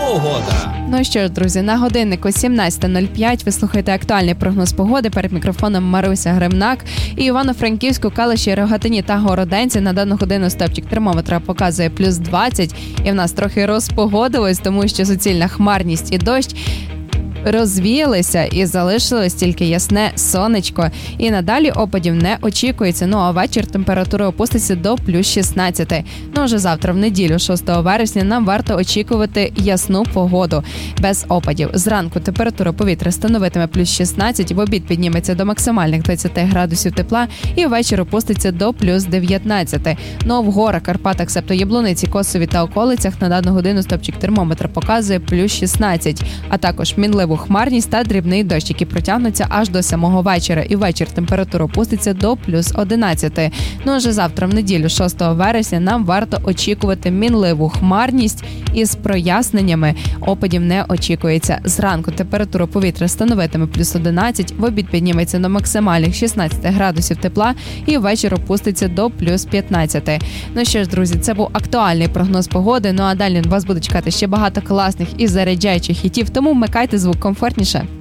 Погода. Ну що ж, друзі, на годиннику 17:05 ви слухаєте актуальний прогноз погоди. Перед мікрофоном Маруся Гремнак. І Івано-Франківську, Калуші, Рогатині та Городенці на дану годину стопчик термометра показує плюс 20. І в нас трохи розпогодилось, тому що суцільна хмарність і дощ розвіялися і залишилось тільки ясне сонечко. І надалі опадів не очікується. Ну а вечір температура опуститься до плюс 16. Ну вже завтра, в неділю, 6 вересня, нам варто очікувати ясну погоду без опадів. Зранку температура повітря становитиме плюс 16, в обід підніметься до максимальних 20 градусів тепла і ввечері опуститься до плюс 19. Ну в горах, Карпатах, себто Яблуниці, Косові та околицях на дану годину стопчик термометра показує плюс 16, а також мінливу хмарність та дрібний дощ, які протягнуться аж до самого вечора. І ввечері температура опуститься до плюс 11. Ну а вже завтра, в неділю, 6 вересня, нам варто очікувати мінливу хмарність із проясненнями. Опадів не очікується. Зранку температура повітря становитиме плюс 11, в обід підніметься до максимальних 16 градусів тепла і ввечері опуститься до плюс 15. Ну що ж, друзі, це був актуальний прогноз погоди. Ну а далі вас буде чекати ще багато класних і заряджаючих хітів, тому вмикайте звук комфортніше.